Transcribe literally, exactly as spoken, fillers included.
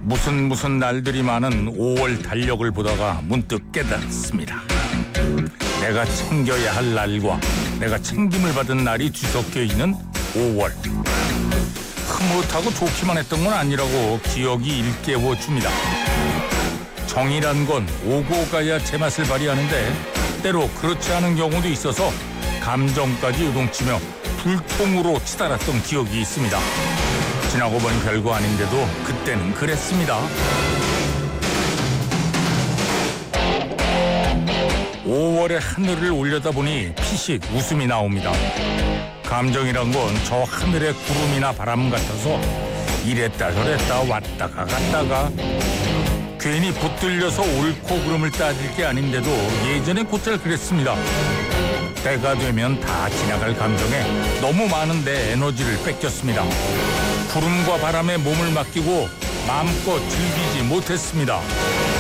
무슨 무슨 날들이 많은 오월 달력을 보다가 문득 깨달았습니다. 내가 챙겨야 할 날과 내가 챙김을 받은 날이 뒤섞여 있는 오월. 흐뭇하고 좋기만 했던 건 아니라고 기억이 일깨워 줍니다. 정이란 건 오고 가야 제맛을 발휘하는데 때로 그렇지 않은 경우도 있어서 감정까지 요동치며 불통으로 치달았던 기억이 있습니다. 지나고 보니 별거 아닌데도 그때는 그랬습니다. 오월의 하늘을 올려다보니 피식 웃음이 나옵니다. 감정이란 건 저 하늘의 구름이나 바람 같아서 이랬다 저랬다 왔다가 갔다가 괜히 붙들려서 옳고 그름을 따질 게 아닌데도 예전에 곧잘 그랬습니다. 때가 되면 다 지나갈 감정에 너무 많은데 에너지를 뺏겼습니다. 구름과 바람에 몸을 맡기고 마음껏 즐기지 못했습니다.